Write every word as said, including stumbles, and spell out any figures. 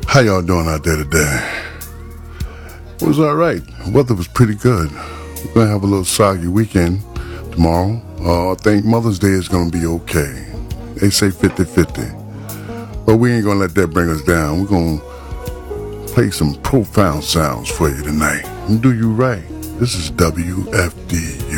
How y'all doing out there today? It was alright. The weather was pretty good. We're going to have a little soggy weekend tomorrow. Uh, I think Mother's Day is going to be okay. They say fifty-fifty. But we ain't going to let that bring us down. We're going to play some profound sounds for you tonight and do you right. This is W F D U.